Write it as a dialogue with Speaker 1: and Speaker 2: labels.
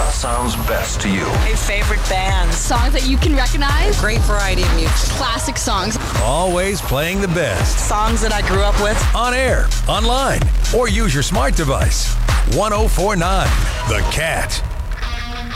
Speaker 1: what sounds best to you.
Speaker 2: My favorite bands.
Speaker 3: Songs that you can recognize.
Speaker 2: Great variety of music.
Speaker 3: Classic songs.
Speaker 4: Always playing the best.
Speaker 2: Songs that I grew up with.
Speaker 4: On air, online, or use your smart device. 104.9 The Cat.